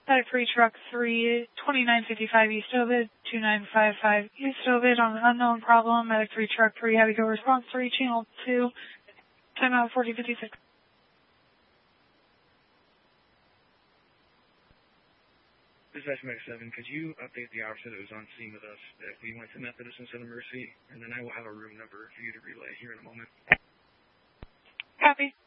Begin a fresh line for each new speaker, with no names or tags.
Medic 3, Truck 3, 2955 East Ovid, 2955 East Ovid on an unknown problem. Medic 3, Truck 3, Heavy Go Response 3, Channel 2, timeout 4056.
Dispatch Medic 7, could you update the officer that was on scene with us that we went to Methodist instead of Mercy, and then I will have a room number for you to relay here in a moment.
Copy.